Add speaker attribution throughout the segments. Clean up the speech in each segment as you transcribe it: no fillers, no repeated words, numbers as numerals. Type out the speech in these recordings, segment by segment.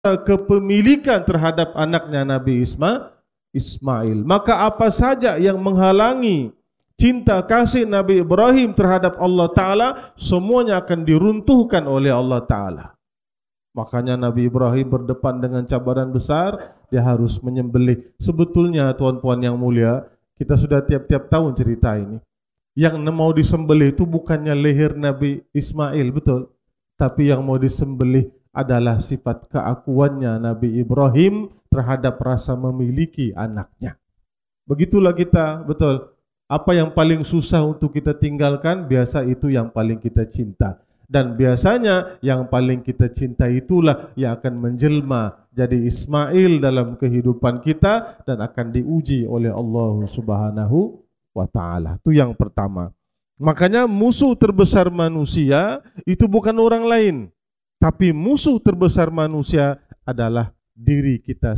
Speaker 1: kepemilikan terhadap anaknya Nabi Ismail. Maka apa saja yang menghalangi cinta kasih Nabi Ibrahim terhadap Allah Ta'ala, semuanya akan diruntuhkan oleh Allah Ta'ala. Makanya Nabi Ibrahim berdepan dengan cabaran besar, dia harus menyembelih. Sebetulnya tuan-tuan yang mulia, kita sudah tiap-tiap tahun cerita ini. Yang mau disembelih itu bukannya leher Nabi Ismail, betul. Tapi yang mau disembelih adalah sifat keakuannya Nabi Ibrahim terhadap rasa memiliki anaknya. Begitulah kita, betul. Apa yang paling susah untuk kita tinggalkan, biasa itu yang paling kita cinta. Dan biasanya yang paling kita cinta itulah yang akan menjelma jadi Ismail dalam kehidupan kita dan akan diuji oleh Allah Subhanahu wa Ta'ala. Itu yang pertama. Makanya musuh terbesar manusia itu bukan orang lain, tapi musuh terbesar manusia adalah diri kita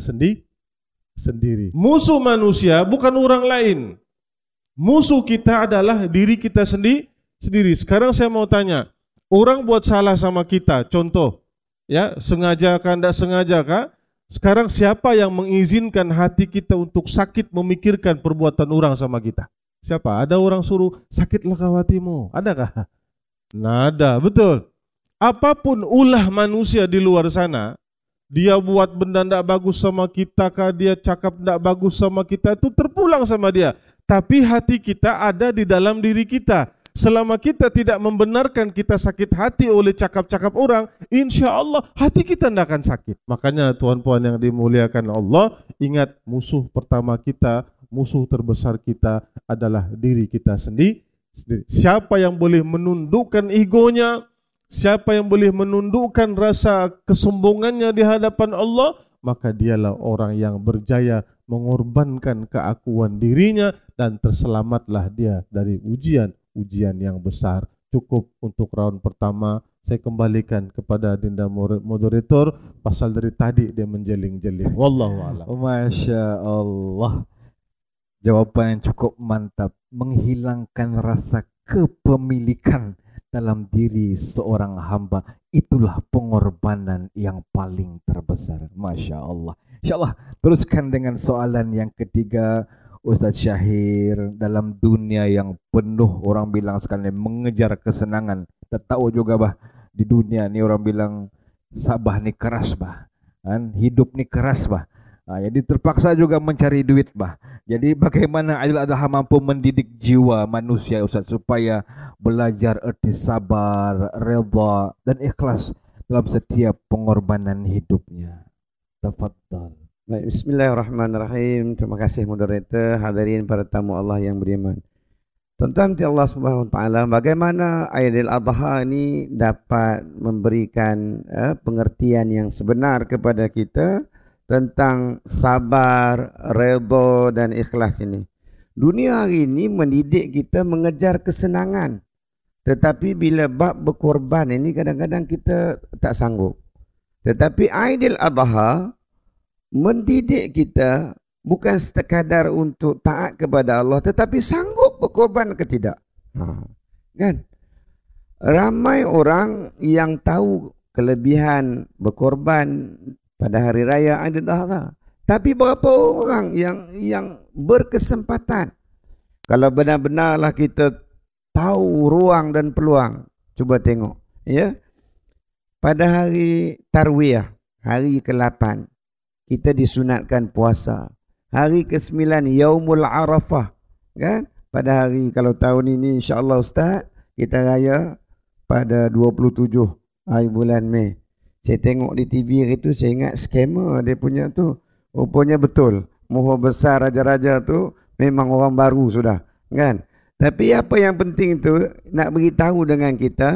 Speaker 1: sendiri. Musuh manusia bukan orang lain. Musuh kita adalah diri kita sendiri. Sekarang saya mau tanya, orang buat salah sama kita, contoh, ya, sengaja kah, tidak sengaja kah? Sekarang siapa yang mengizinkan hati kita untuk sakit memikirkan perbuatan orang sama kita? Siapa? Ada orang suruh, sakitlah kau hatimu. Adakah? Nada, betul. Apapun ulah manusia di luar sana, dia buat benda tidak bagus sama kita kah, dia cakap tidak bagus sama kita, itu terpulang sama dia. Tapi hati kita ada di dalam diri kita. Selama kita tidak membenarkan kita sakit hati oleh cakap-cakap orang, insya Allah hati kita tidak akan sakit. Makanya tuan-puan yang dimuliakan Allah, ingat musuh pertama kita, musuh terbesar kita adalah diri kita sendiri. Siapa yang boleh menundukkan egonya, siapa yang boleh menundukkan rasa kesombongannya di hadapan Allah, maka dialah orang yang berjaya mengorbankan keakuan dirinya dan terselamatlah dia dari ujian yang besar. Cukup untuk round pertama. Saya kembalikan kepada Dinda moderator, pasal dari tadi dia menjeling-jeling. Wallahu a'lam.
Speaker 2: Masya Allah. Jawapan yang cukup mantap. Menghilangkan rasa kepemilikan dalam diri seorang hamba, itulah pengorbanan yang paling terbesar. Masya Allah. InsyaAllah teruskan dengan soalan yang ketiga. Ustaz Syahir, dalam dunia yang penuh orang bilang sekali mengejar kesenangan, kita tahu juga bah di dunia ni orang bilang sabah ni keras bah, kan? Hidup ni keras bah. Jadi terpaksa juga mencari duit bah. Jadi bagaimana Aidil Adha mampu mendidik jiwa manusia Ustaz supaya belajar erti sabar, redha dan ikhlas dalam setiap pengorbanan hidupnya. Tafadhal.
Speaker 3: Baik, bismillahirrahmanirrahim. Terima kasih moderator, hadirin para tamu Allah yang beriman. Tuan-tuan Allah Subhanahu wa taala, bagaimana Aidil Adha ini dapat memberikan pengertian yang sebenar kepada kita tentang sabar, redha dan ikhlas ini. Dunia hari ini mendidik kita mengejar kesenangan. Tetapi bila bab berkorban ini kadang-kadang kita tak sanggup. Tetapi Aidil Adha mendidik kita bukan sekadar untuk taat kepada Allah, tetapi sanggup berkorban ke tidak. Kan? Ramai orang yang tahu kelebihan berkorban pada hari raya Aidil Adha, tapi berapa orang yang berkesempatan? Kalau benar-benarlah kita tahu ruang dan peluang, cuba tengok, ya. Pada hari Tarwiyah, hari ke-8, kita disunatkan puasa. Hari ke-9 Yaumul Arafah, kan? Pada hari, kalau tahun ini insya-Allah Ustaz kita raya pada 27 hari bulan Mei. Saya tengok di TV itu, saya ingat skamer dia punya tu. Rupanya betul. Mohon besar raja-raja tu memang orang baru sudah, kan? Tapi apa yang penting tu nak beritahu dengan kita,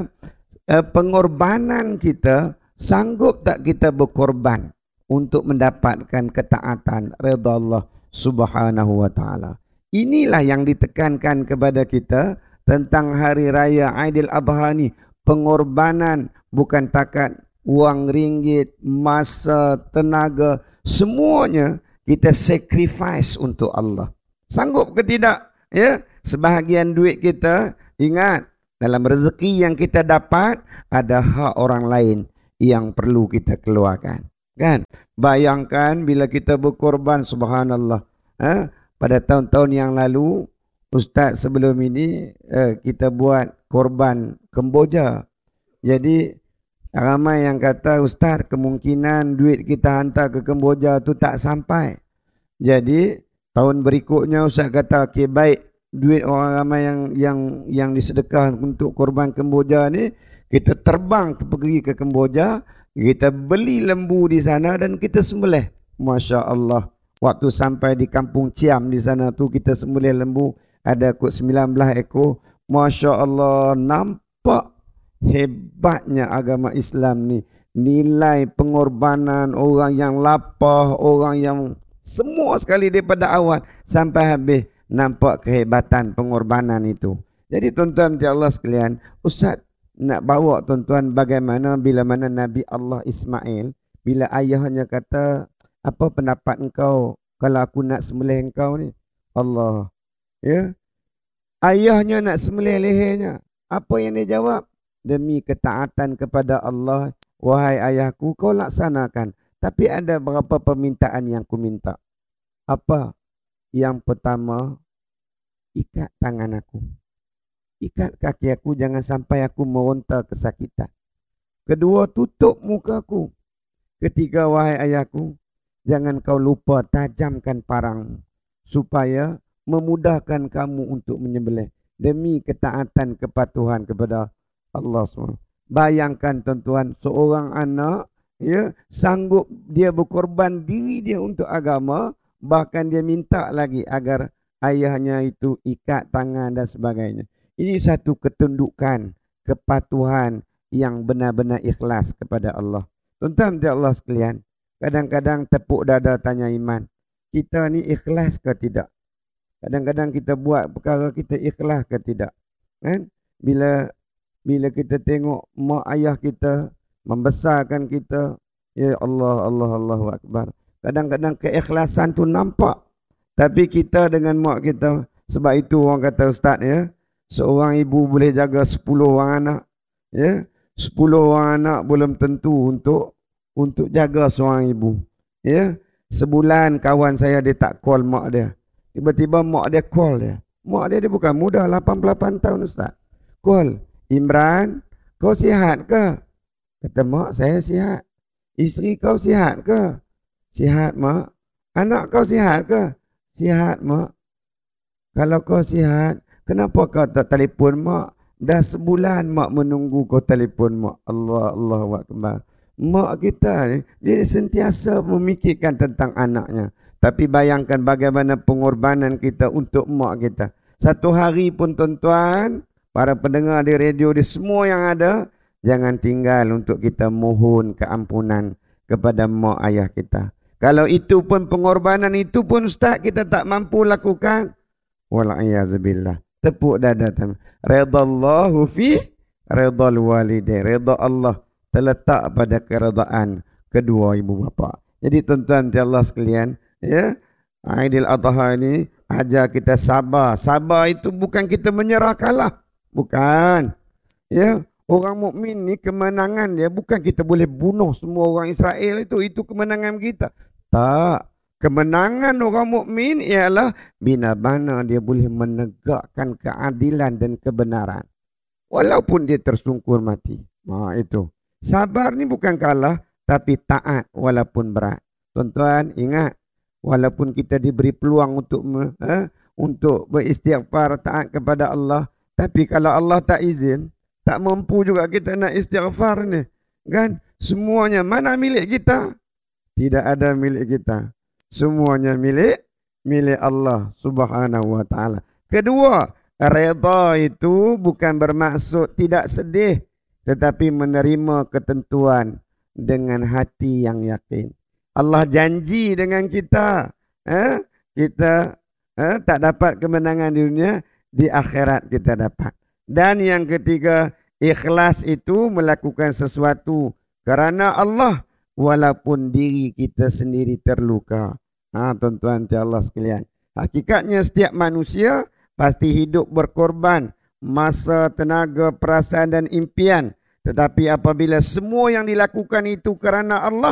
Speaker 3: pengorbanan kita, sanggup tak kita berkorban untuk mendapatkan ketaatan redha Allah Subhanahu wa taala. Inilah yang ditekankan kepada kita tentang hari raya Aidil Adha ni. Pengorbanan bukan takat wang ringgit, masa, tenaga, semuanya kita sacrifice untuk Allah. Sanggup ke tidak? Ya, sebahagian duit kita, ingat, dalam rezeki yang kita dapat ada hak orang lain yang perlu kita keluarkan. Kan? Bayangkan bila kita berkorban, subhanallah. Pada tahun-tahun yang lalu, Ustaz sebelum ini kita buat korban Kemboja. Jadi ramai yang kata, Ustaz kemungkinan duit kita hantar ke Kemboja tu tak sampai. Jadi tahun berikutnya Ustaz kata, okey baik, duit orang ramai yang disedekahkan untuk korban Kemboja ni, kita terbang pergi ke Kemboja, kita beli lembu di sana dan kita sembelih. Masya Allah. Waktu sampai di kampung Ciam di sana tu, kita sembelih lembu, ada kot 19 ekor. Masya Allah, nampak hebatnya agama Islam ni. Nilai pengorbanan orang yang lapar, orang yang semua sekali daripada awal sampai habis. Nampak kehebatan pengorbanan itu. Jadi tuan-tuan Allah sekalian, Ustaz nak bawa tuan-tuan bagaimana bila mana Nabi Allah Ismail, bila ayahnya kata, apa pendapat engkau kalau aku nak sembelih engkau ni? Allah. Ya. Ayahnya nak sembelih lehernya. Apa yang dia jawab? Demi ketaatan kepada Allah, wahai ayahku, kau laksanakan. Tapi ada beberapa permintaan yang ku minta. Apa? Yang pertama, ikat tangan aku. Ikat kaki aku, jangan sampai aku meronta kesakitan. Kedua, tutup muka aku. Ketiga, wahai ayahku, jangan kau lupa tajamkan parang supaya memudahkan kamu untuk menyembelih demi ketaatan kepatuhan kepada Allah SWT. Bayangkan tuan-tuan, seorang anak ya sanggup dia berkorban diri dia untuk agama, bahkan dia minta lagi agar ayahnya itu ikat tangan dan sebagainya. Ini satu ketundukan, kepatuhan yang benar-benar ikhlas kepada Allah. Tuan-tuan Allah sekalian, kadang-kadang tepuk dada tanya iman. Kita ni ikhlas ke tidak? Kadang-kadang kita buat perkara kita ikhlas ke tidak? Kan? Bila kita tengok mak ayah kita membesarkan kita, ya Allah, Allahu Akbar. Kadang-kadang keikhlasan tu nampak. Tapi kita dengan mak kita, sebab itu orang kata Ustaz ya, seorang ibu boleh jaga 10 orang anak. Ya, 10 orang anak belum tentu untuk jaga seorang ibu. Ya, sebulan kawan saya dia tak call mak dia. Tiba-tiba mak dia call dia. Mak dia bukan muda, 88 tahun Ustaz. Call, Imran, kau sihat ke? Kata mak, saya sihat. Isteri kau sihat ke? Sihat mak. Anak kau sihat ke? Sihat mak. Kalau kau sihat, kenapa kau tak telefon mak? Dah sebulan mak menunggu kau telefon mak. Allahu Akbar. Mak kita ni, dia sentiasa memikirkan tentang anaknya. Tapi bayangkan bagaimana pengorbanan kita untuk mak kita. Satu hari pun tuan-tuan, para pendengar di radio, di semua yang ada, jangan tinggal untuk kita mohon keampunan kepada mak ayah kita. Kalau itu pun pengorbanan itu pun Ustaz kita tak mampu lakukan, wal'iyazubillah. Tepuk dada. Redallahu fi redal walidain. Reda Allah terletak pada keredaan kedua ibu bapa. Jadi tuan-tuan Allah sekalian, ya, Aidil Adha ini ajar kita sabar. Sabar itu bukan kita menyerah kalah. Bukan. Ya, orang mukmin ni kemenangan dia bukan kita boleh bunuh semua orang Israel itu kemenangan kita. Tak. Kemenangan orang mukmin ialah bila mana dia boleh menegakkan keadilan dan kebenaran walaupun dia tersungkur mati. Itu. Sabar ni bukan kalah, tapi taat walaupun berat. Tuan-tuan ingat, walaupun kita diberi peluang untuk beristighfar, taat kepada Allah, tapi kalau Allah tak izin, tak mampu juga kita nak istighfar ni. Kan? Semuanya mana milik kita? Tidak ada milik kita. Semuanya milik Allah Subhanahu wa taala. Kedua, redha itu bukan bermaksud tidak sedih, tetapi menerima ketentuan dengan hati yang yakin. Allah janji dengan kita, kita tak dapat kemenangan di dunia, di akhirat kita dapat. Dan yang ketiga, ikhlas itu melakukan sesuatu kerana Allah walaupun diri kita sendiri terluka. Tuan-tuan Allah sekalian, hakikatnya setiap manusia pasti hidup berkorban masa, tenaga, perasaan dan impian. Tetapi apabila semua yang dilakukan itu kerana Allah,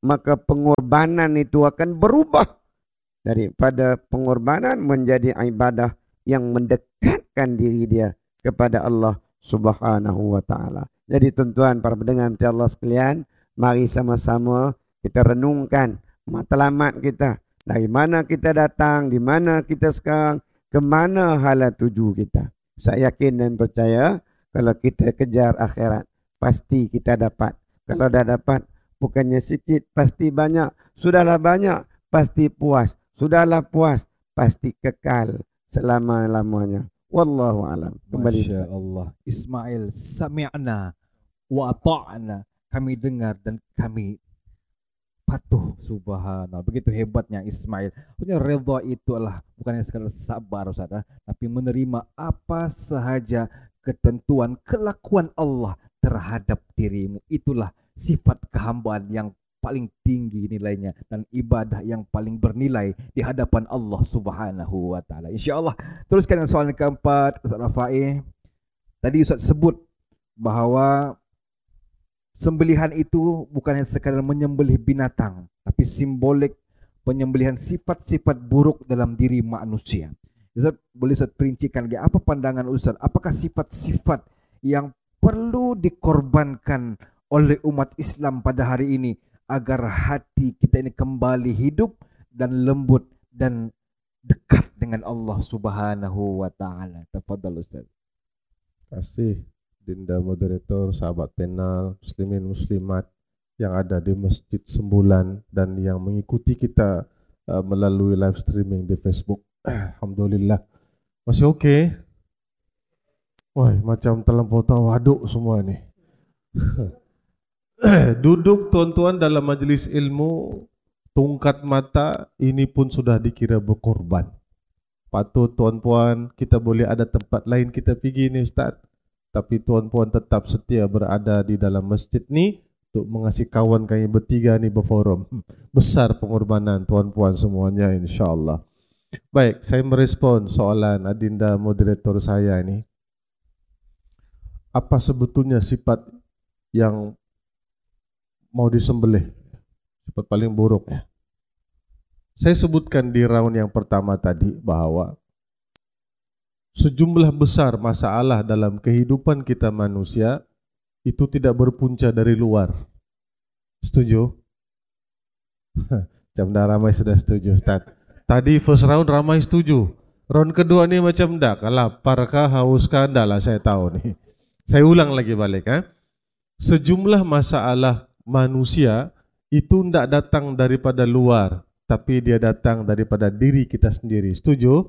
Speaker 3: maka pengorbanan itu akan berubah daripada pengorbanan menjadi ibadah yang mendekatkan diri dia kepada Allah Subhanahu wa taala. Jadi tuan-tuan para pendengar Allah sekalian, mari sama-sama kita renungkan matlamat kita. Dari mana kita datang, di mana kita sekarang, ke mana hala tuju kita. Saya yakin dan percaya kalau kita kejar akhirat, pasti kita dapat. Kalau dah dapat, bukannya sikit, pasti banyak. Sudahlah banyak, pasti puas. Sudahlah puas, pasti kekal selama-lamanya. Wallahu alam. Kembali.
Speaker 2: Masya Allah. Ismail, sami'na wa ta'na. Kami dengar dan kami patuh. Subhanallah. Begitu hebatnya Ismail. Punya redha itu adalah bukan sekadar sabar, Ustaz, tapi menerima apa sahaja ketentuan kelakuan Allah terhadap dirimu. Itulah sifat kehambaan yang paling tinggi nilainya dan ibadah yang paling bernilai di hadapan Allah Subhanahu wa taala. Insyaallah. Teruskan soalan keempat, Ustaz Rafai. Tadi Ustaz sebut bahawa sembelihan itu bukan sekadar menyembelih binatang, tapi simbolik penyembelihan sifat-sifat buruk dalam diri manusia. Ustaz, boleh Ustaz perincikan lagi apa pandangan Ustaz? Apakah sifat-sifat yang perlu dikorbankan oleh umat Islam pada hari ini agar hati kita ini kembali hidup dan lembut dan dekat dengan Allah Subhanahu wa taala? Tafadhal Ustaz.
Speaker 1: Kasih Dinda moderator, sahabat penal, muslimin muslimat yang ada di Masjid Sembulan dan yang mengikuti kita melalui live streaming di Facebook. Alhamdulillah. Masih okey? Wah, macam terlampau tawaduk semua ni. Duduk tuan-tuan dalam majlis ilmu, tungkat mata, ini pun sudah dikira berkorban. Patut tuan-puan, kita boleh ada tempat lain kita pergi ni Ustaz, tapi tuan-puan tetap setia berada di dalam masjid ni untuk mengasihi kawan kami bertiga ni berforum. Besar pengorbanan tuan-puan semuanya, insya-Allah. Baik, saya merespon soalan adinda moderator saya ni. Apa sebetulnya sifat yang mau disembelih? Sifat paling buruk ya. Saya sebutkan di round yang pertama tadi bahawa sejumlah besar masalah dalam kehidupan kita manusia itu tidak berpunca dari luar. Setuju? Macam dah ramai sudah setuju Ustaz. Tadi first round ramai setuju. Round kedua ni macam dah. Laparkah, hauskah, dah lah saya tahu ni. Saya ulang lagi balik. Sejumlah masalah manusia itu tidak datang daripada luar, tapi dia datang daripada diri kita sendiri. Setuju?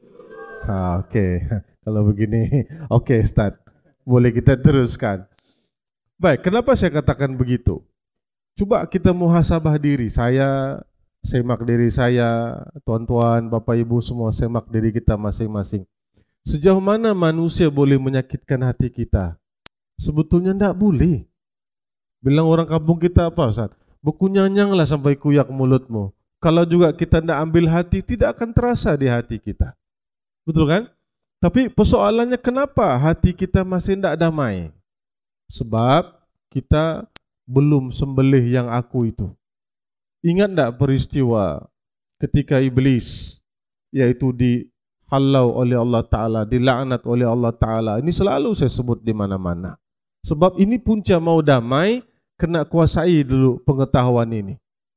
Speaker 1: Okey. Kalau begini, okey Ustaz. Boleh kita teruskan. Baik, kenapa saya katakan begitu? Cuba kita muhasabah diri. Saya semak diri saya, tuan-tuan, bapak ibu semua semak diri kita masing-masing. Sejauh mana manusia boleh menyakitkan hati kita? Sebetulnya tidak boleh. Bilang orang kampung kita apa Ustaz? Berkunyanyanglah sampai kuyak mulutmu. Kalau juga kita tidak ambil hati, tidak akan terasa di hati kita. Betul kan? Tapi persoalannya kenapa hati kita masih tidak damai? Sebab kita belum sembelih yang aku itu. Ingat tak peristiwa ketika iblis, yaitu dihalau oleh Allah Ta'ala, dilaknat oleh Allah Ta'ala. Ini selalu saya sebut di mana-mana. Sebab ini punca mau damai, kena kuasai dulu pengetahuan ini.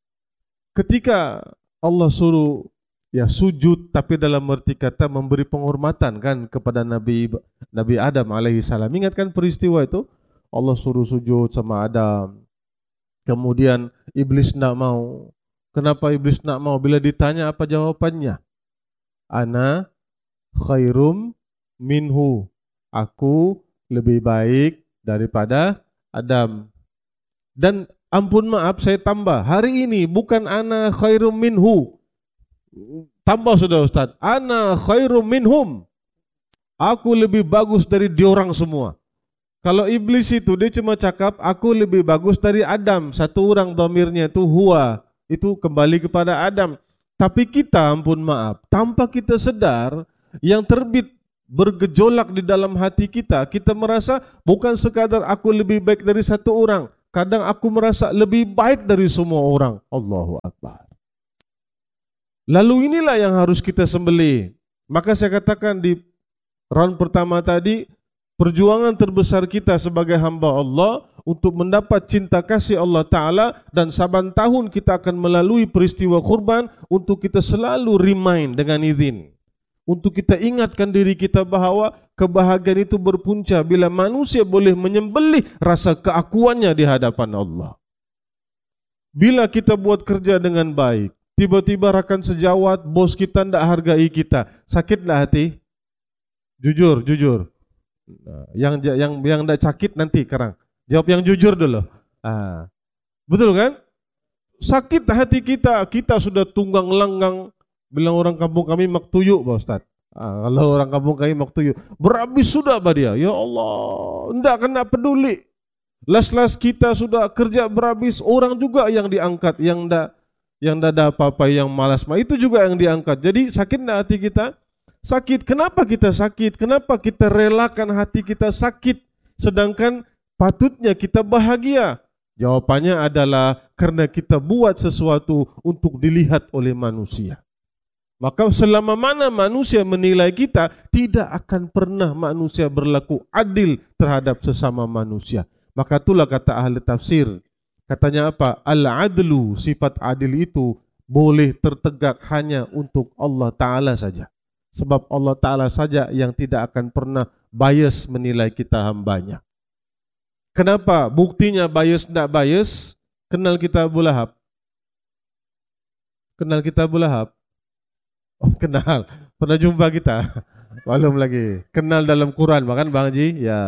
Speaker 1: Ketika Allah suruh sujud, tapi dalam arti kata memberi penghormatan kan kepada Nabi Adam alaihissalam. Ingat kan peristiwa itu? Allah suruh sujud sama Adam. Kemudian iblis tidak mau. Kenapa iblis tidak mau? Bila ditanya apa jawabannya? Ana khairum minhu. Aku lebih baik daripada Adam. Dan ampun maaf saya tambah. Hari ini bukan ana khairum minhu. Tambah sudah Ustaz. Ana khairum minhum. Aku lebih bagus dari diorang semua. Kalau iblis itu dia cuma cakap aku lebih bagus dari Adam. Satu orang dhamirnya itu huwa. Itu kembali kepada Adam. Tapi kita ampun maaf, tanpa kita sedar, yang terbit bergejolak di dalam hati kita, kita merasa bukan sekadar aku lebih baik dari satu orang, Kadang aku merasa lebih baik dari semua orang. Allahu Akbar. Lalu inilah yang harus kita sembelih. Maka saya katakan di round pertama tadi, perjuangan terbesar kita sebagai hamba Allah untuk mendapat cinta kasih Allah Ta'ala, dan saban tahun kita akan melalui peristiwa kurban untuk kita selalu remind dengan izin. Untuk kita ingatkan diri kita bahawa kebahagiaan itu berpunca bila manusia boleh menyembelih rasa keakuannya di hadapan Allah. Bila kita buat kerja dengan baik, tiba-tiba rakan sejawat, bos kita tidak hargai kita, sakit tak hati? Jujur, jujur. Yang tidak sakit nanti sekarang. Jawab yang jujur dulu. Betul kan? Sakit hati kita. Kita sudah tunggang langgang. Bilang orang kampung kami maktuyuk, Pak Ustaz. Kalau orang kampung kami maktuyuk, berhabis sudah bah dia. Ya Allah, tidak kena peduli. Las-las kita sudah kerja berhabis, orang juga yang diangkat, yang tidak ada apa-apa, yang malas, itu juga yang diangkat. Jadi sakit tidak hati kita? Sakit. Kenapa kita sakit? Kenapa kita relakan hati kita sakit, sedangkan patutnya kita bahagia? Jawabannya adalah karena kita buat sesuatu untuk dilihat oleh manusia. Maka selama mana manusia menilai kita, tidak akan pernah manusia berlaku adil terhadap sesama manusia. Maka itulah kata ahli tafsir. Katanya apa? Al-adlu, sifat adil itu boleh tertegak hanya untuk Allah Ta'ala saja. Sebab Allah Ta'ala saja yang tidak akan pernah bias menilai kita hambanya. Kenapa? Buktinya bias tidak bias. Kenal kita Abu Lahab? Kenal kita Abu Lahab? Oh, kenal. Pernah jumpa kita? Belum lagi. Kenal dalam Quran, bahkan Bang Haji? Ya.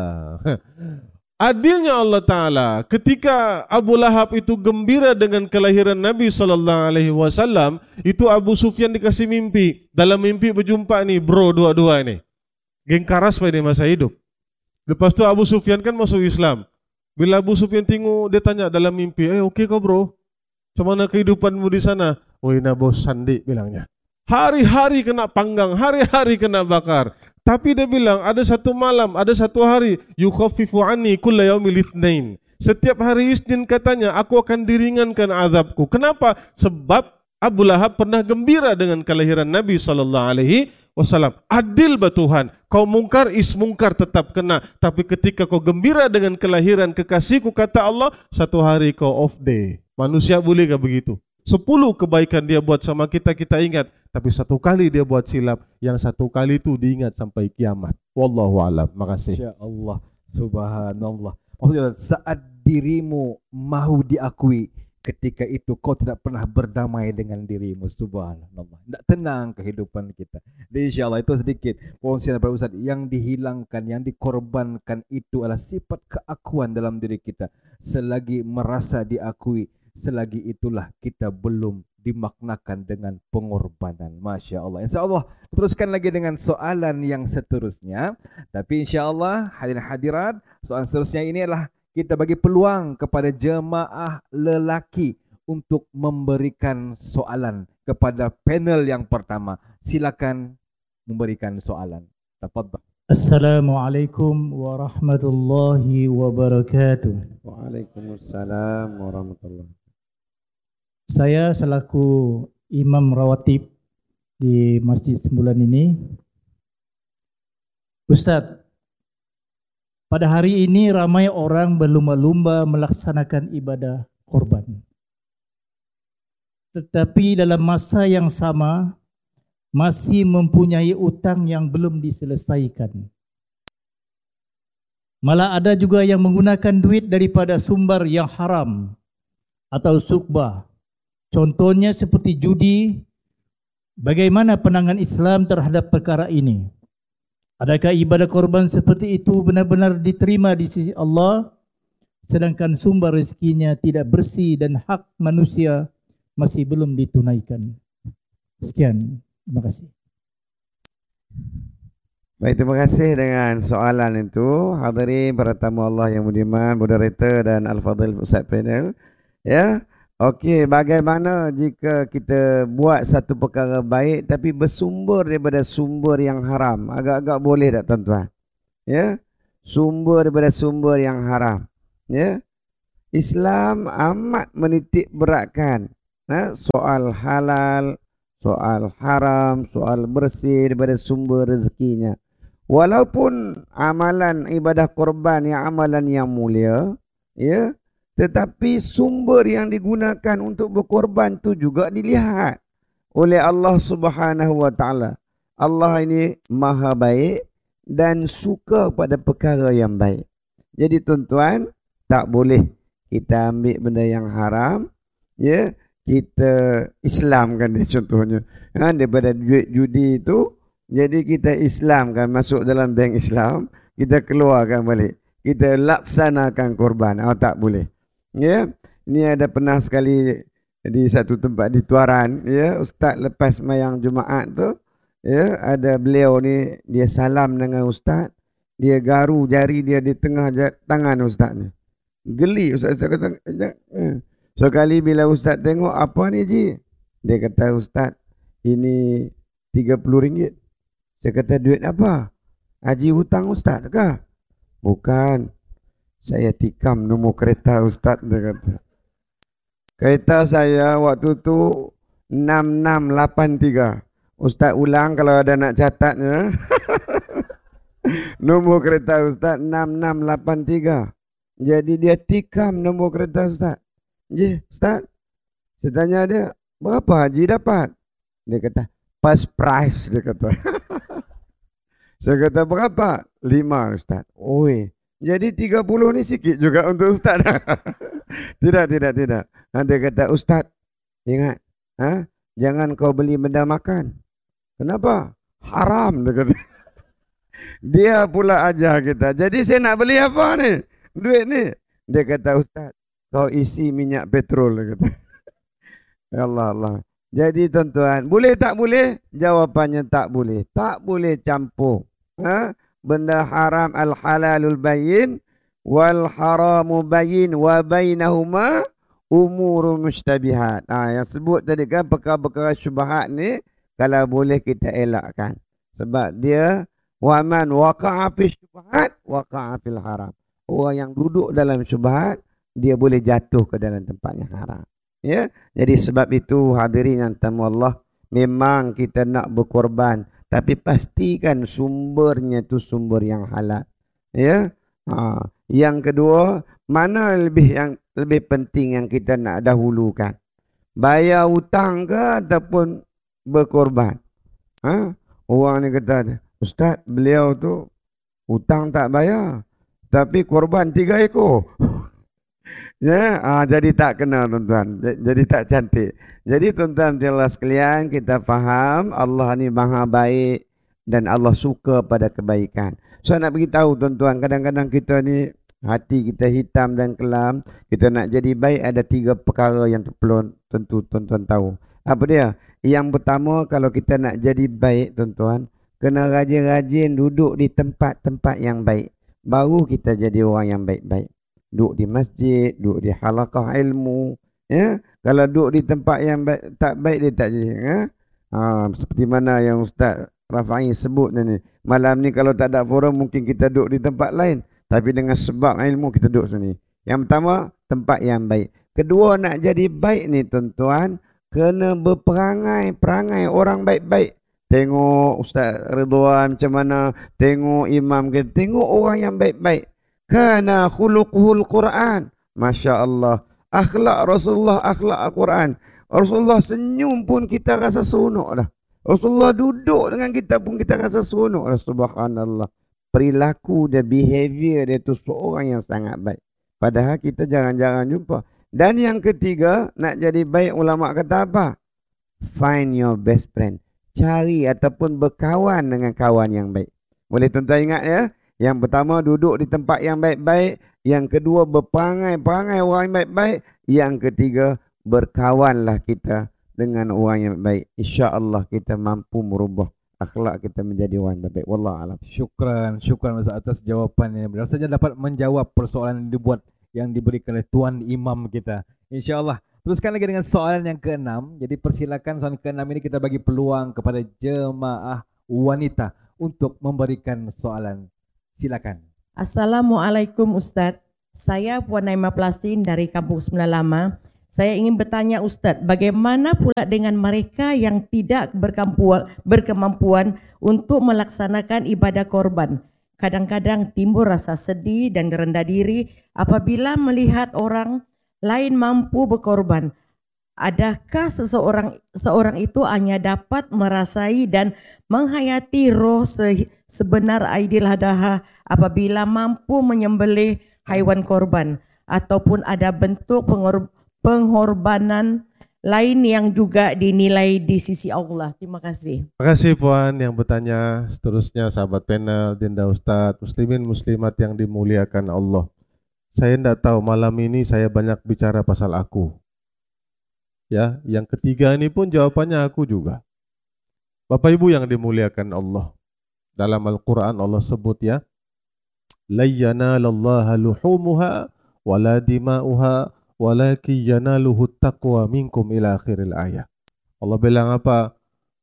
Speaker 1: Adilnya Allah Ta'ala, ketika Abu Lahab itu gembira dengan kelahiran Nabi SAW, itu Abu Sufyan dikasih mimpi. Dalam mimpi berjumpa nih bro dua-dua ini. Geng karas pada masa hidup. Lepas itu Abu Sufyan kan masuk Islam. Bila Abu Sufyan tengok, dia tanya dalam mimpi, okey kau bro? Macam mana kehidupanmu di sana? Oh, ina bos sandi bilangnya. Hari-hari kena panggang, hari-hari kena bakar. Tapi dia bilang ada satu malam, ada satu hari, yukhaffifu anni kulla yaumil itsnain. Setiap hari Isnin katanya aku akan diringankan azabku. Kenapa? Sebab Abu Lahab pernah gembira dengan kelahiran Nabi SAW. Adil bah Tuhan. Kau mungkar, mungkar tetap kena. Tapi ketika kau gembira dengan kelahiran kekasihku, kata Allah, satu hari kau off day. Manusia boleh ke begitu? 10 kebaikan dia buat sama kita, kita ingat. Tapi satu kali dia buat silap, yang satu kali itu diingat sampai kiamat. Wallahu a'lam. Makasih.
Speaker 2: Masya Allah. Subhanallah. Maksudnya saat dirimu mahu diakui, ketika itu kau tidak pernah berdamai dengan dirimu. Subhanallah. Tidak tenang kehidupan kita. Dan insyaAllah itu sedikit perkongsian para Ustaz. Yang dihilangkan, yang dikorbankan itu adalah sifat keakuan dalam diri kita. Selagi merasa diakui, selagi itulah kita belum dimaknakan dengan pengorbanan. Masya Allah. InsyaAllah teruskan lagi dengan soalan yang seterusnya. Tapi insyaAllah hadirin hadirat, soalan seterusnya ini adalah kita bagi peluang kepada jemaah lelaki untuk memberikan soalan kepada panel yang pertama. Silakan memberikan soalan. Tafadhal.
Speaker 4: Assalamualaikum warahmatullahi wabarakatuh.
Speaker 3: Waalaikumsalam warahmatullahi wabarakatuh.
Speaker 4: Saya selaku imam rawatib di Masjid Sembulan ini. Ustaz, pada hari ini ramai orang berlumba-lumba melaksanakan ibadah korban. Tetapi dalam masa yang sama masih mempunyai utang yang belum diselesaikan. Malah ada juga yang menggunakan duit daripada sumber yang haram atau sukbah. Contohnya seperti judi. Bagaimana pandangan Islam terhadap perkara ini? Adakah ibadah korban seperti itu benar-benar diterima di sisi Allah, sedangkan sumber rezekinya tidak bersih dan hak manusia masih belum ditunaikan? Sekian, terima kasih.
Speaker 3: Baik, terima kasih dengan soalan itu. Hadirin para tamu Allah yang budiman, moderator dan Al-Fadhil Ustaz panel. Ya. Okey, bagaimana jika kita buat satu perkara baik tapi bersumber daripada sumber yang haram? Agak-agak boleh tak tuan-tuan? Ya. Sumber daripada sumber yang haram. Ya. Islam amat menitik beratkan soal halal, soal haram, soal bersih daripada sumber rezekinya. Walaupun amalan ibadah korban yang amalan yang mulia, ya, tetapi sumber yang digunakan untuk berkorban tu juga dilihat oleh Allah Subhanahu wa taala. Allah ini maha baik dan suka pada perkara yang baik. Jadi tuan-tuan, tak boleh kita ambil benda yang haram, ya, kita Islamkan dia contohnya. Daripada duit judi itu, jadi kita Islamkan, masuk dalam bank Islam, kita keluarkan balik. Kita laksanakan korban. Tak boleh. Ya, ini ada pernah sekali di satu tempat di Tuaran, ya, ustaz lepas sembahyang Jumaat tu, ya, ada beliau ni, dia salam dengan ustaz, dia garu jari dia di tengah tangan ustaz ni. Geli ustaz kata, sekali bila ustaz tengok, apa ni Ji? Dia kata, ustaz, ini RM30. Saya kata, duit apa? Haji hutang ustaz kah? Bukan, saya tikam nombor kereta ustaz, dia kata. Kereta saya waktu tu 6683. Ustaz ulang kalau ada nak catatnya. Nombor kereta ustaz 6683. Jadi dia tikam nombor kereta ustaz. Ustaz, saya tanya dia, berapa haji dapat? Dia kata, first price, dia kata. Saya kata, berapa? 5 ustaz. Oi, jadi 30 ni sikit juga untuk ustaz. Tidak. Dia kata, ustaz, ingat, jangan kau beli benda makan. Kenapa? Haram, dia kata. Dia pula ajar kita. Jadi saya nak beli apa ni? Duit ni. Dia kata, ustaz, kau isi minyak petrol, dia kata. Ya Allah. Jadi tuan-tuan, boleh tak boleh? Jawapannya tak boleh. Tak boleh campur. Benda haram al-halalul bayyin wal haramu bayyin wa bainahuma umurun mustabihat. Yang sebut tadi kan perkara-perkara syubhat ni kalau boleh kita elakkan. Sebab dia wa man waqa'a fi syubhat waqa'a fil haram. Orang yang duduk dalam syubhat, dia boleh jatuh ke dalam tempat yang haram. Ya, jadi sebab itu hadirin yang tamu Allah, memang kita nak berkorban, tapi pastikan sumbernya itu sumber yang halal. Ya. Yang kedua, mana yang lebih penting yang kita nak dahulukan? Bayar hutang ke ataupun berkorban? Orang ni kata, ustaz, beliau tu hutang tak bayar, tapi korban 3 ekor. Ya, jadi tak kena tuan-tuan. Jadi tak cantik. Jadi tuan-tuan jelas sekalian, kita faham Allah ni maha baik dan Allah suka pada kebaikan. So nak beritahu tuan-tuan, kadang-kadang kita ni hati kita hitam dan kelam. Kita nak jadi baik, ada 3 perkara yang perlu tentu tuan-tuan tahu. Apa dia? Yang pertama, kalau kita nak jadi baik tuan-tuan, kena rajin-rajin duduk di tempat-tempat yang baik. Baru kita jadi orang yang baik-baik. Duduk di masjid, duduk di halaqah ilmu, ya. Kalau duduk di tempat yang tak baik, dia tak jadi. Seperti mana yang Ustaz Rafa'i sebut ni. Malam ni kalau tak ada forum, mungkin kita duduk di tempat lain, tapi dengan sebab ilmu kita duduk sini. Yang pertama, tempat yang baik. Kedua, nak jadi baik ni tuan-tuan, kena perangai orang baik-baik. Tengok Ustaz Ridwan macam mana, tengok imam kita, tengok orang yang baik-baik. Kana khuluquhul Quran. Masya Allah. Akhlak Rasulullah, akhlak Al-Quran. Rasulullah senyum pun kita rasa seronok dah. Rasulullah duduk dengan kita pun kita rasa seronok dah. Subhanallah. Perilaku dia, behavior dia tu seorang yang sangat baik. Padahal kita jangan-jangan jumpa. Dan yang ketiga, nak jadi baik, ulama kata apa? Find your best friend. Cari ataupun berkawan dengan kawan yang baik. Boleh tuan-tuan ingat ya? Yang pertama, duduk di tempat yang baik-baik. Yang kedua, berperangai orang yang baik-baik. Yang ketiga, berkawanlah kita dengan orang yang baik. InsyaAllah kita mampu merubah akhlak kita menjadi orang yang baik. Wallahualam.
Speaker 2: Syukran Ustaz atas jawapan ini. Rasanya dapat menjawab persoalan yang diberikan oleh Tuan Imam kita. InsyaAllah. Teruskan lagi dengan soalan yang ke-6. Jadi persilakan soalan ke-6 ini kita bagi peluang kepada jemaah wanita untuk memberikan soalan. Silakan.
Speaker 5: Assalamualaikum Ustaz. Saya Puan Naimah Plasin dari Kampung Sembilan Lama. Saya ingin bertanya Ustaz, bagaimana pula dengan mereka yang tidak berkemampuan untuk melaksanakan ibadah korban? Kadang-kadang timbul rasa sedih dan rendah diri apabila melihat orang lain mampu berkorban. Adakah seorang itu hanya dapat merasai dan menghayati roh sebenar Aidil Adha apabila mampu menyembelih haiwan korban, ataupun ada bentuk pengorbanan lain yang juga dinilai di sisi Allah? Terima kasih.
Speaker 1: Terima kasih Puan yang bertanya. Seterusnya sahabat panel, Dinda Ustadz, muslimin muslimat yang dimuliakan Allah. Saya tidak tahu malam ini saya banyak bicara pasal aku. Ya, yang ketiga ini pun jawabannya aku juga. Bapak Ibu yang dimuliakan Allah, dalam Al-Quran Allah sebut ya, la yanalallaha luhumuha wala dima'uha walakin yanaluhu taqwa minkum ila akhiril ayat. Allah bilang apa?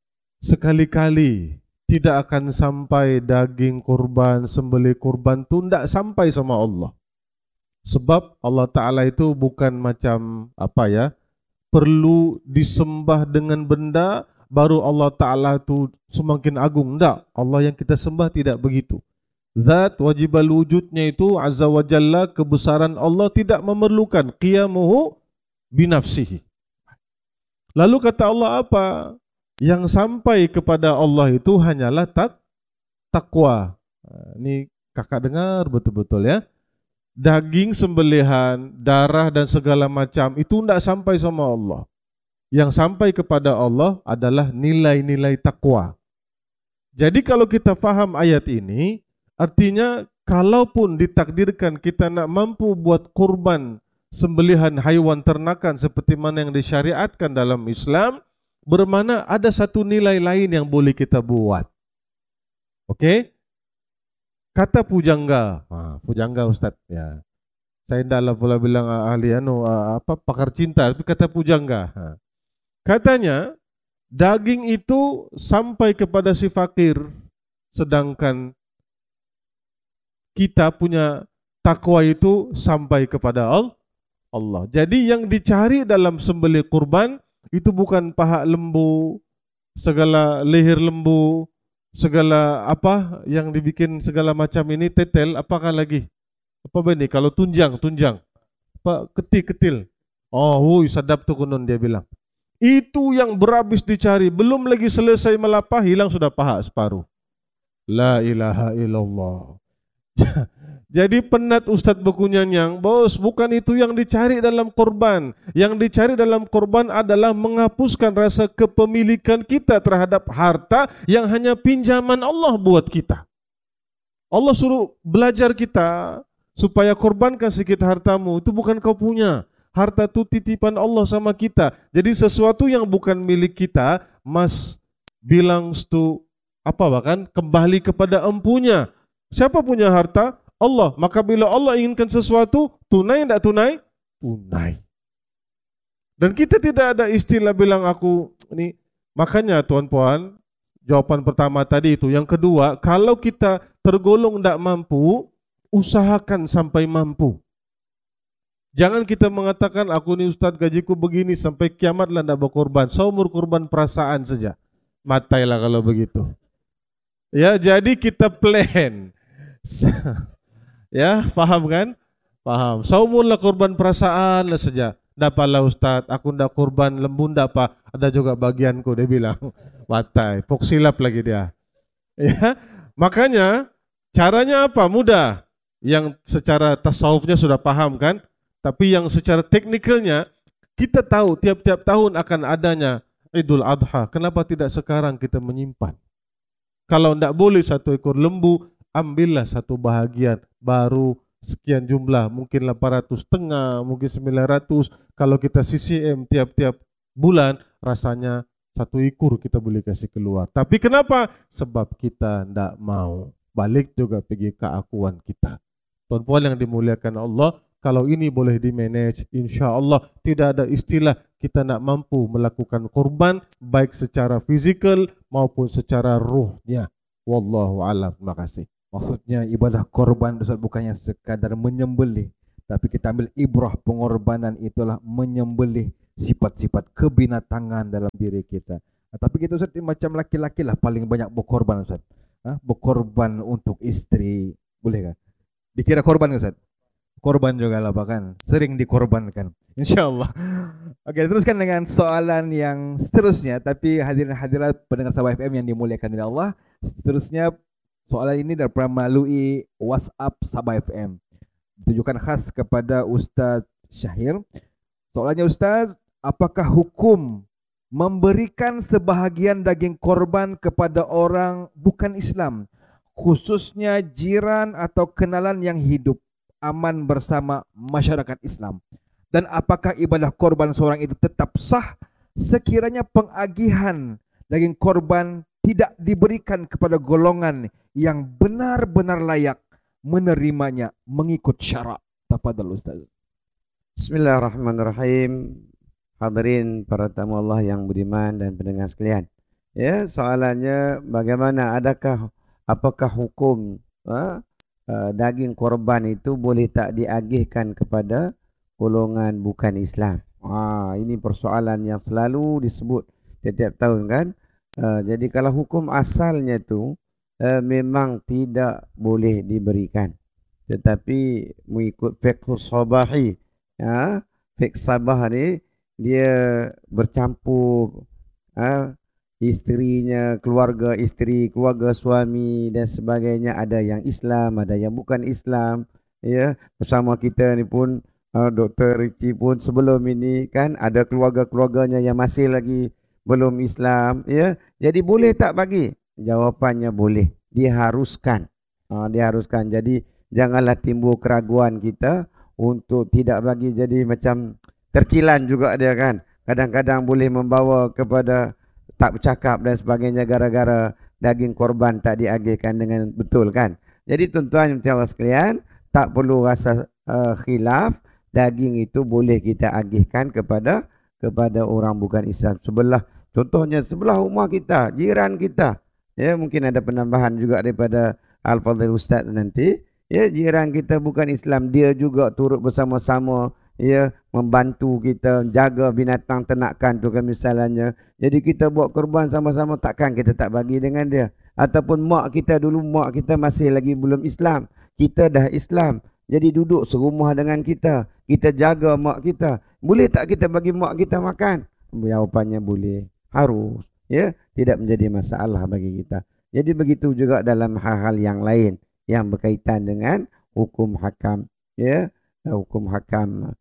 Speaker 1: Sekali-kali tidak akan sampai daging kurban, sembelih kurban itu tidak sampai sama Allah. Sebab Allah Ta'ala itu bukan macam apa ya, perlu disembah dengan benda baru Allah Ta'ala itu semakin agung. Tidak, Allah yang kita sembah tidak begitu. Zat wajibal wujudnya itu Azza wa Jalla, kebesaran Allah tidak memerlukan qiyamuhu binafsihi. Lalu kata Allah apa? Yang sampai kepada Allah itu hanyalah takwa. Ini kakak dengar betul-betul ya. Daging sembelihan, darah dan segala macam itu tidak sampai sama Allah. Yang sampai kepada Allah adalah nilai-nilai takwa. Jadi kalau kita faham ayat ini, artinya kalaupun ditakdirkan kita nak mampu buat kurban sembelihan haiwan ternakan seperti mana yang disyariatkan dalam Islam, bermakna ada satu nilai lain yang boleh kita buat. Okey? Kata pujangga, pujangga Ustaz ya. Saya tidaklah pula bilang ahli pakar cinta, tapi kata pujangga. Katanya daging itu sampai kepada si fakir, sedangkan kita punya takwa itu sampai kepada Allah. Jadi yang dicari dalam sembelih kurban itu bukan paha lembu, segala leher lembu, segala apa yang dibikin segala macam ini, tetel, apakah lagi? Apa ini? Kalau tunjang, apa ketil. Oh, sadap tu kunun dia bilang. Itu yang berhabis dicari, belum lagi selesai melapah, hilang sudah paha separuh. La ilaha illallah. Jadi penat Ustadz berkunyanyang, bos, bukan itu yang dicari dalam korban. Yang dicari dalam korban adalah menghapuskan rasa kepemilikan kita terhadap harta yang hanya pinjaman Allah buat kita. Allah suruh belajar kita supaya korbankan sedikit hartamu, itu bukan kau punya. Harta itu titipan Allah sama kita. Jadi sesuatu yang bukan milik kita, mas bilang itu apa bahkan kembali kepada empunya. Siapa punya harta? Allah. Maka bila Allah inginkan sesuatu, tunai tidak tunai? Tunai. Dan kita tidak ada istilah bilang aku ini. Makanya tuan-puan, jawaban pertama tadi itu. Yang kedua, kalau kita tergolong tidak mampu, usahakan sampai mampu. Jangan kita mengatakan aku ni Ustaz gajiku begini sampai kiamatlah tidak berkorban. Seumur korban perasaan saja. Matailah kalau begitu. Ya, jadi kita plan. Ya, faham kan? Faham. Saumullah korban perasaan lah saja. Dapatlah Ustaz, aku ndak korban lembu ndak apa, ada juga bagianku, dia bilang. Matai, poksilap lagi dia. Ya, makanya caranya apa? Mudah. Yang secara tasawufnya sudah paham kan? Tapi yang secara teknikalnya kita tahu tiap-tiap tahun akan adanya Idul Adha. Kenapa tidak sekarang kita menyimpan? Kalau tidak boleh satu ekor lembu, ambillah satu bahagian, baru sekian jumlah, mungkin 800,500, mungkin 900. Kalau kita CCM tiap-tiap bulan, rasanya satu ekor kita boleh kasih keluar. Tapi kenapa? Sebab kita tidak mau. Balik juga pergi keakuan kita. Tuan-puan yang dimuliakan Allah, kalau ini boleh dimanage, insya Allah tidak ada istilah kita nak mampu melakukan korban, baik secara fizikal maupun secara ruhnya. Wallahu a'lam. Terima kasih.
Speaker 2: Maksudnya ibadah korban Ustaz bukannya sekadar menyembelih, Tapi kita ambil ibrah, pengorbanan itulah menyembelih sifat-sifat kebinatangan dalam diri kita. Tapi kita Ustaz macam laki-laki lah paling banyak berkorban Ustaz. Berkorban untuk istri, boleh kan? Dikira korban Ustaz? Korban juga lah bahkan, sering dikorbankan. InsyaAllah. Oke, teruskan dengan soalan yang seterusnya. Tapi hadirin hadirat pendengar Sabah FM yang dimuliakan oleh Allah, seterusnya soalan ini dapat melalui WhatsApp Sabah FM. Ditujukan khas kepada Ustaz Syahir. Soalannya Ustaz, apakah hukum memberikan sebahagian daging korban kepada orang bukan Islam, khususnya jiran atau kenalan yang hidup aman bersama masyarakat Islam? Dan apakah ibadah korban seorang itu tetap sah sekiranya pengagihan daging korban tidak diberikan kepada golongan yang benar-benar layak menerimanya mengikut syarak? Tafadhal Ustaz.
Speaker 3: Bismillahirrahmanirrahim. Hadirin para tamu Allah yang beriman dan pendengar sekalian. Ya, soalannya bagaimana, apakah hukum daging korban itu boleh tak diagihkan kepada golongan bukan Islam? Ini persoalan yang selalu disebut setiap tahun kan. Jadi kalau hukum asalnya itu memang tidak boleh diberikan. Tetapi mengikut fiqh sabahi, fiqh sabah ni dia bercampur isterinya, keluarga isteri, keluarga suami dan sebagainya. Ada yang Islam, ada yang bukan Islam. Ya, bersama kita ni pun Dr. Richie pun sebelum ini kan ada keluarga-keluarganya yang masih lagi belum Islam. Ya, jadi boleh tak bagi? Jawapannya boleh, diharuskan. Diharuskan. Jadi janganlah timbul keraguan kita untuk tidak bagi. Jadi macam terkilan juga dia kan. Kadang-kadang boleh membawa kepada tak bercakap dan sebagainya gara-gara daging korban tak diagihkan dengan betul kan. Jadi tuan-tuan dan puan sekalian, tak perlu rasa khilaf, daging itu boleh kita agihkan kepada orang bukan Islam. Contohnya sebelah rumah kita, jiran kita. Ya, mungkin ada penambahan juga daripada Al-Fadhil Ustaz nanti. Ya, jiran kita bukan Islam, dia juga turut bersama-sama ya membantu kita jaga binatang ternakan tu kan misalnya. Jadi kita buat korban sama-sama, takkan kita tak bagi dengan dia. Ataupun mak kita dulu, mak kita masih lagi belum Islam, kita dah Islam, jadi duduk serumah dengan kita, kita jaga mak kita, boleh tak kita bagi mak kita makan? Jawapannya boleh, harus, ya, tidak menjadi masalah bagi kita. Jadi begitu juga dalam hal-hal yang lain yang berkaitan dengan hukum hakam, ya, hukum hakam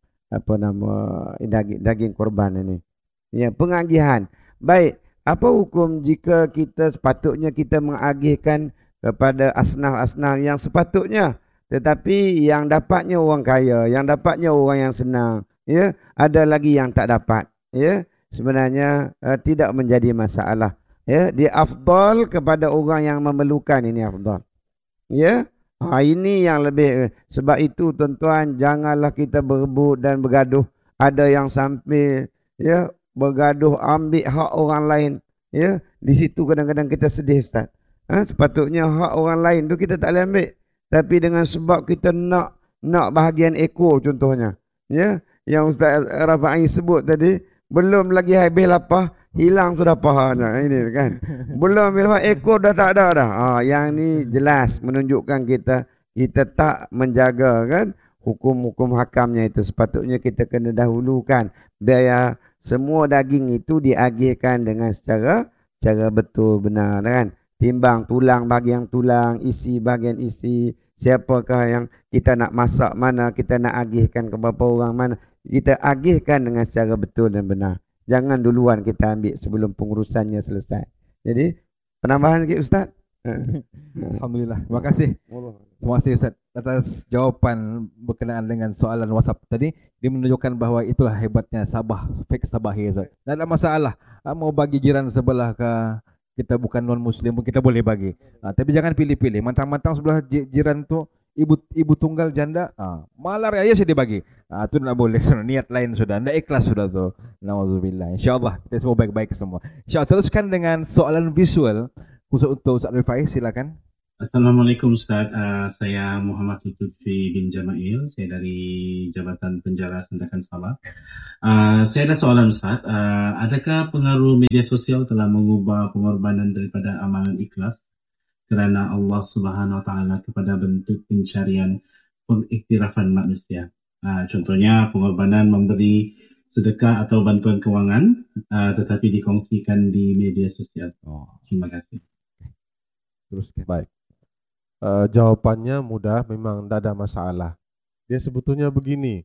Speaker 3: daging korban ini. Ya, pengagihan. Baik, apa hukum jika kita sepatutnya kita mengagihkan kepada asnaf-asnaf yang sepatutnya, tetapi yang dapatnya orang kaya, yang dapatnya orang yang senang, ya, ada lagi yang tak dapat, ya. Sebenarnya tidak menjadi masalah, ya. Dia afdal kepada orang yang memerlukan, ini afdal. Ya. Ini yang lebih. Sebab itu tuan-tuan, janganlah kita berebut dan bergaduh. Ada yang sampai ya bergaduh ambil hak orang lain. Ya, di situ kadang-kadang kita sedih Ustaz. Sepatutnya hak orang lain tu kita tak boleh ambil. Tapi dengan sebab kita nak bahagian ekor contohnya. Ya, yang Ustaz Rafa'i sebut tadi, belum lagi habis lapar, hilang sudah pahanya. Ini kan. Belum bila ekor dah tak ada dah. Yang ni jelas menunjukkan kita tak menjaga kan hukum-hukum hakamnya itu. Sepatutnya kita kena dahulukan biar semua daging itu diagihkan dengan secara betul benar kan. Timbang tulang bahagian tulang, isi bahagian isi, siapakah yang kita nak masak, mana kita nak agihkan ke beberapa orang, mana kita agihkan dengan secara betul dan benar. Jangan duluan kita ambil sebelum pengurusannya selesai. Jadi, penambahan sikit Ustaz.
Speaker 2: Alhamdulillah. Terima kasih. Terima kasih Ustaz atas jawapan berkenaan dengan soalan WhatsApp tadi. Dia menunjukkan bahawa itulah hebatnya Sabah, fake Sabahi Ustaz. Tak ada masalah. Mau bagi jiran sebelah ke, kita bukan non-Muslim pun kita boleh bagi. Tapi jangan pilih-pilih. Mantang-mantang sebelah jiran tu ibu tunggal janda, malar ya saya dibagi. Itu tidak boleh, niat lain sudah, tidak ikhlas sudah tu. Nauzubillah. InsyaAllah kita semua baik-baik semua. InsyaAllah teruskan dengan soalan visual khusus untuk Ustaz Rifai, silakan.
Speaker 6: Assalamualaikum Ustaz. Saya Muhammad Lutfi bin Jamail. Saya dari Jabatan Penjara Sandakan Sabah. Saya ada soalan Ustaz. Adakah pengaruh media sosial telah mengubah pengorbanan daripada amalan ikhlas kerana Allah Subhanahu Wa Taala kepada bentuk pencarian pengiktirafan manusia? Contohnya pengorbanan memberi sedekah atau bantuan kewangan tetapi dikongsikan di media sosial. Terima kasih.
Speaker 2: Teruskan.
Speaker 1: Baik. Jawapannya mudah, memang tidak ada masalah. Dia sebetulnya begini.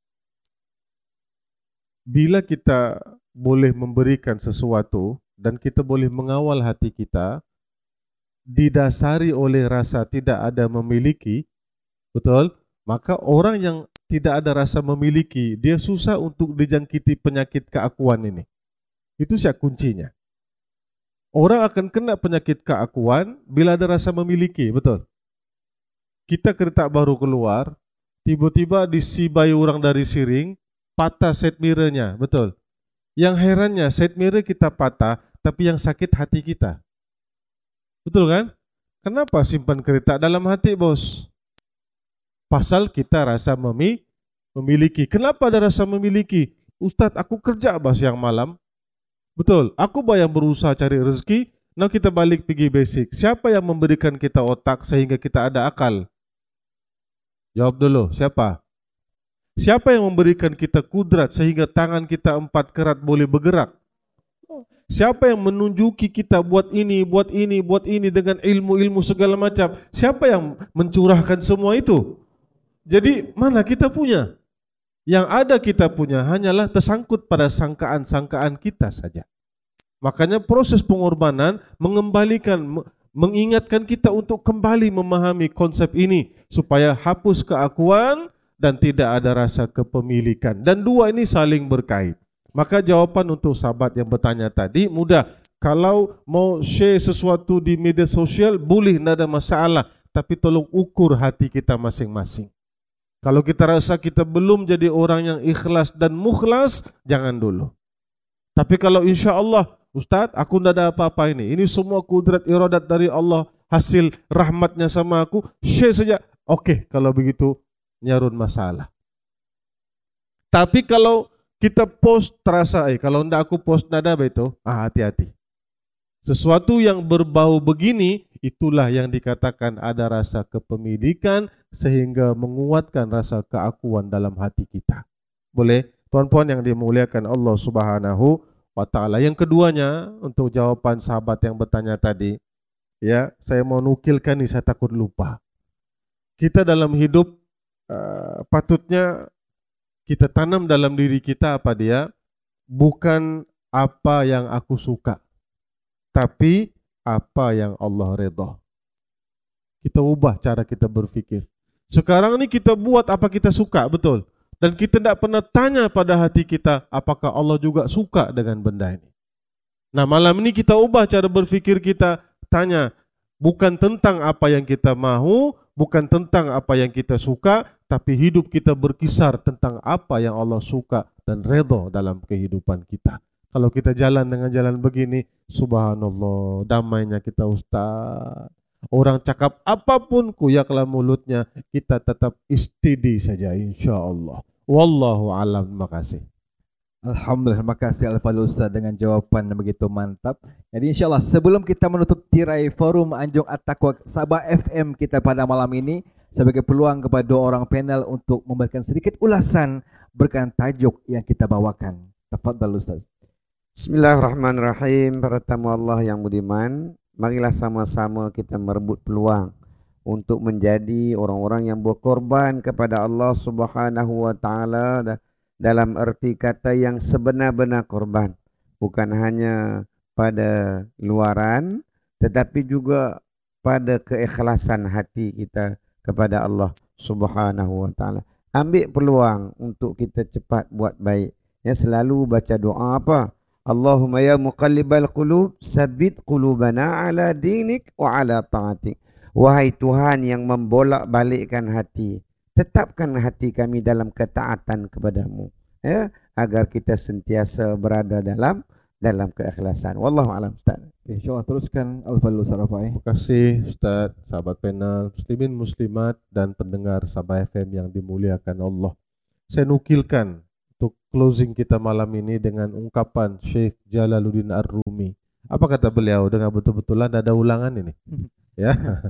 Speaker 1: Bila kita boleh memberikan sesuatu dan kita boleh mengawal hati kita didasari oleh rasa tidak ada memiliki, betul? Maka orang yang tidak ada rasa memiliki, dia susah untuk dijangkiti penyakit keakuan ini. Itu sih kuncinya. Orang akan kena penyakit keakuan bila ada rasa memiliki, betul? Kita kereta baru keluar, tiba-tiba disibai orang dari siring, patah side mirrornya, betul? Yang herannya side mirror kita patah, tapi yang sakit hati kita. Betul kan? Kenapa simpan kereta dalam hati, bos? Pasal kita rasa memiliki. Kenapa ada rasa memiliki? Ustadz, aku kerja bos yang malam. Betul, aku bayang berusaha cari rezeki. Nah kita balik pergi basic. Siapa yang memberikan kita otak sehingga kita ada akal? Jawab dulu, siapa? Siapa yang memberikan kita kudrat sehingga tangan kita 4 kerat boleh bergerak? Siapa yang menunjuki kita buat ini dengan ilmu-ilmu segala macam? Siapa yang mencurahkan semua itu? Jadi mana kita punya? Yang ada kita punya hanyalah tersangkut pada sangkaan-sangkaan kita saja. Makanya proses pengorbanan mengingatkan kita untuk kembali memahami konsep ini supaya hapus keakuan dan tidak ada rasa kepemilikan. Dan dua ini saling berkait. Maka jawaban untuk sahabat yang bertanya tadi mudah. Kalau mau share sesuatu di media sosial boleh, tidak ada masalah. Tapi tolong ukur hati kita masing-masing. Kalau kita rasa kita belum jadi orang yang ikhlas dan mukhlas, jangan dulu. Tapi kalau insya Allah, Ustaz, aku tidak ada apa-apa ini. Ini semua kudrat iradat dari Allah, hasil rahmatnya sama aku, share saja. Oke, kalau begitu, nyarun masalah. Tapi kalau kita post terasa, kalau tidak aku post nada itu, hati-hati. Sesuatu yang berbau begini, itulah yang dikatakan ada rasa kepemilikan sehingga menguatkan rasa keakuan dalam hati kita. Boleh? Tuan-puan yang dimuliakan Allah Subhanahu wa Ta'ala. Yang keduanya, untuk jawaban sahabat yang bertanya tadi, ya, saya mau nukilkan ini, saya takut lupa. Kita dalam hidup patutnya kita tanam dalam diri kita apa dia? Bukan apa yang aku suka, tapi apa yang Allah redha. Kita ubah cara kita berfikir. Sekarang ini kita buat apa kita suka, betul? Dan kita tidak pernah tanya pada hati kita apakah Allah juga suka dengan benda ini. Nah, malam ini kita ubah cara berfikir kita, tanya bukan tentang apa yang kita mahu, bukan tentang apa yang kita suka, tapi hidup kita berkisar tentang apa yang Allah suka dan redha dalam kehidupan kita. Kalau kita jalan dengan jalan begini, subhanallah, damainya kita Ustaz. Orang cakap apapun kuyaklah mulutnya, kita tetap istidi saja insyaAllah. Wallahu alam. Terima kasih.
Speaker 2: Alhamdulillah, terima kasih Al-Fadhil Ustaz dengan jawapan yang begitu mantap. Jadi insyaAllah sebelum kita menutup tirai forum Anjung At-Taqwa Sabah FM kita pada malam ini, sebagai peluang kepada dua orang panel untuk memberikan sedikit ulasan berkaitan tajuk yang kita bawakan. Tafadhal Ustaz.
Speaker 3: Bismillahirrahmanirrahim. Para tamu Allah yang budiman, marilah sama-sama kita merebut peluang untuk menjadi orang-orang yang berkorban kepada Allah Subhanahu wa Ta'ala dalam erti kata yang sebenar-benar korban, bukan hanya pada luaran tetapi juga pada keikhlasan hati kita kepada Allah Subhanahu wa Ta'ala. Ambil peluang untuk kita cepat buat baik. Ya, selalu baca doa apa? Allahumma ya muqallibal qulub, sabbit qulubana ala dinik wa ala ta'atik. Wahai Tuhan yang membolak-balikkan hati, tetapkan hati kami dalam ketaatan kepadamu, ya, agar kita sentiasa berada dalam keikhlasan. Wallahu a'lam.
Speaker 2: Okay, insyaAllah teruskan Al-Fadlul Sarafai.
Speaker 1: Terima kasih Ustaz, sahabat panel, muslimin muslimat dan pendengar Sabah FM yang dimuliakan Allah. Saya nukilkan untuk closing kita malam ini dengan ungkapan Syekh Jalaluddin Ar-Rumi. Apa kata beliau? Dengan betul-betulan ada ulangan ini. Ya.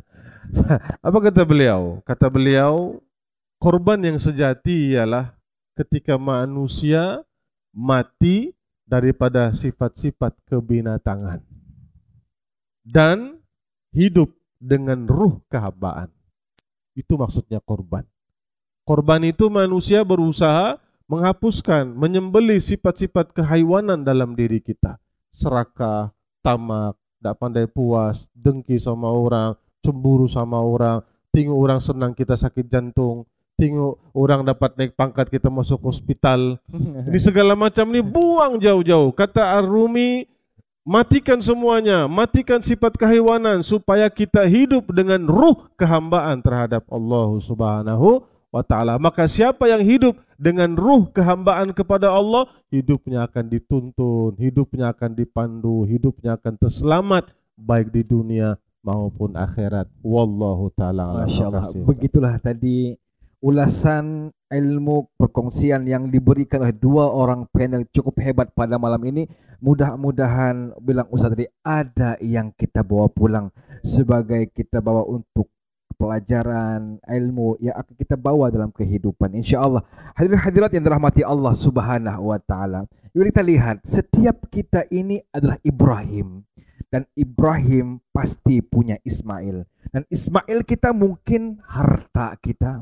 Speaker 1: Apa kata beliau? Kata beliau, korban yang sejati ialah ketika manusia mati daripada sifat-sifat kebinatangan dan hidup dengan ruh kehambaan. Itu maksudnya korban. Korban itu manusia berusaha menghapuskan, menyembelih sifat-sifat kehaiwanan dalam diri kita. Serakah, tamak, tak pandai puas, dengki sama orang, cemburu sama orang, tengok orang senang kita sakit jantung, tengok orang dapat naik pangkat kita masuk hospital. Ini segala macam ni buang jauh-jauh. Kata Ar-Rumi, matikan semuanya, matikan sifat kehaiwanan supaya kita hidup dengan ruh kehambaan terhadap Allah Subhanahu wa ta'ala. Maka siapa yang hidup dengan ruh kehambaan kepada Allah, hidupnya akan dituntun, hidupnya akan dipandu, hidupnya akan terselamat baik di dunia maupun akhirat. Wallahu ta'ala.
Speaker 2: Masya Allah. Begitulah tadi ulasan ilmu perkongsian yang diberikan oleh dua orang panel cukup hebat pada malam ini. Mudah-mudahan bilang Ustaz tadi ada yang kita bawa pulang sebagai kita bawa untuk pelajaran ilmu yang akan kita bawa dalam kehidupan, insya-Allah. Hadirin-hadirat yang dirahmati Allah Subhanahu wa taala. Mari kita lihat, setiap kita ini adalah Ibrahim dan Ibrahim pasti punya Ismail. Dan Ismail kita mungkin harta kita.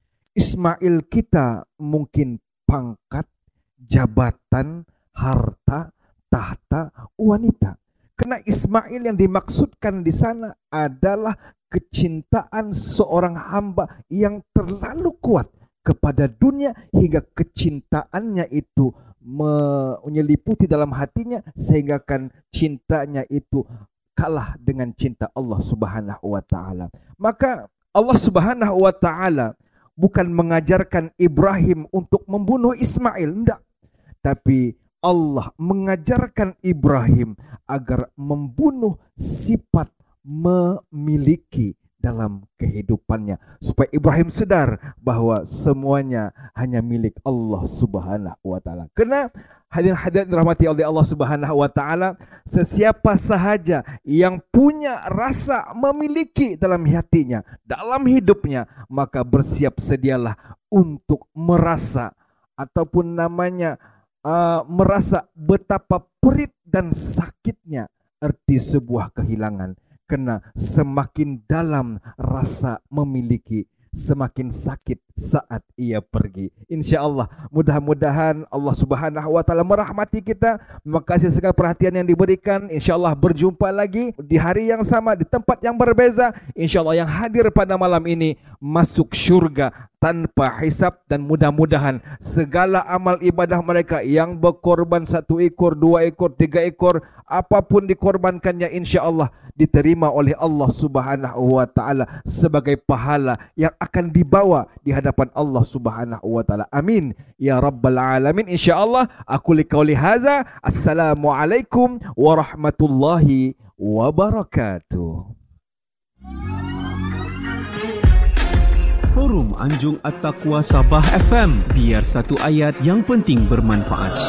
Speaker 2: Ismail kita mungkin pangkat, jabatan, harta, tahta, wanita. Karena Ismail yang dimaksudkan di sana adalah kecintaan seorang hamba yang terlalu kuat kepada dunia hingga kecintaannya itu menyeliputi dalam hatinya sehingga kan cintanya itu kalah dengan cinta Allah Subhanahu wa taala. Maka Allah Subhanahu wa taala bukan mengajarkan Ibrahim untuk membunuh Ismail, enggak. Tapi Allah mengajarkan Ibrahim agar membunuh sifat memiliki dalam kehidupannya supaya Ibrahim sadar bahwa semuanya hanya milik Allah Subhanahu wa taala. Karena hadirin dirahmati oleh Allah Subhanahu wa taala, sesiapa sahaja yang punya rasa memiliki dalam hatinya, dalam hidupnya, maka bersiap sedialah untuk merasa ataupun namanya merasa betapa perih dan sakitnya arti sebuah kehilangan. Karena semakin dalam rasa memiliki, semakin sakit saat ia pergi. InsyaAllah, mudah-mudahan Allah Subhanahu wa taala merahmati kita. Terima kasih segala perhatian yang diberikan. InsyaAllah berjumpa lagi di hari yang sama, di tempat yang berbeza. InsyaAllah yang hadir pada malam ini masuk syurga tanpa hisab, dan mudah-mudahan segala amal ibadah mereka yang berkorban 1 ekor, 2 ekor, 3 ekor, apapun dikorbankannya, insya-Allah diterima oleh Allah Subhanahu wa taala sebagai pahala yang akan dibawa di hadapan Allah Subhanahu wa taala. Amin ya rabbal alamin. Insya-Allah aku liqauli hadza. Assalamualaikum warahmatullahi wabarakatuh.
Speaker 7: Forum Anjung At-Taqwa Sabah FM, biar satu ayat yang penting bermanfaat.